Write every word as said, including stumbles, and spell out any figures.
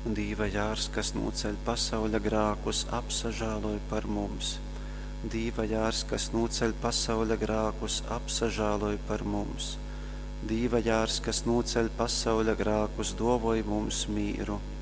Dīva jārs, kas nūceļ pasauļa grākus, apsažāloj par mums. Dīva jārs, kas nūceļ pasauļa grākus, apsažāloj par mums. Dīva jārs, kas nūceļ pasauļa grākus, dovoj mums mīru.